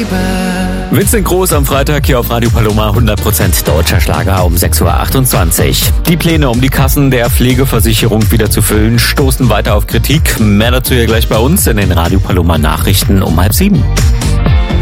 Vincent Groß am Freitag hier auf Radio Paloma, 100% deutscher Schlager um 6.28 Uhr. Die Pläne, um die Kassen der Pflegeversicherung wieder zu füllen, stoßen weiter auf Kritik. Mehr dazu hier gleich bei uns in den Radio Paloma Nachrichten um 6:30.